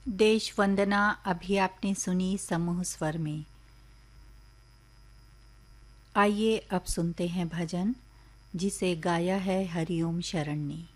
देश वंदना अभी आपने सुनी समूह स्वर में। आइए अब सुनते हैं भजन जिसे गाया है हरिओम शरण ने।